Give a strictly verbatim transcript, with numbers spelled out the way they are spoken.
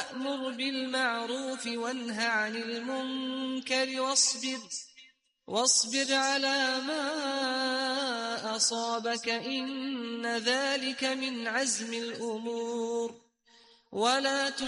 وأمر بالمعروف وانه عن المنكر واصبر واصبر على ما أصابك إن ذلك من عزم الأمور ولا